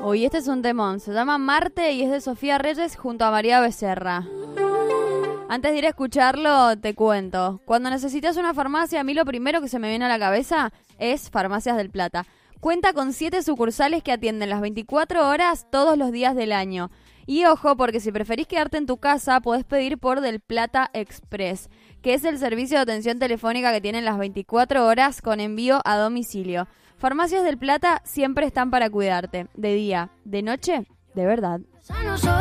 Uy, este es un temón. Se llama Marte y es de Sofía Reyes junto a María Becerra. Antes de ir a escucharlo, te cuento. Cuando necesitas una farmacia, a mí lo primero que se me viene a la cabeza es Farmacias del Plata. Cuenta con 7 sucursales que atienden las 24 horas todos los días del año. Y ojo, porque si preferís quedarte en tu casa, podés pedir por Del Plata Express, que es el servicio de atención telefónica que tienen las 24 horas con envío a domicilio. Farmacias del Plata siempre están para cuidarte. De día, de noche, de verdad.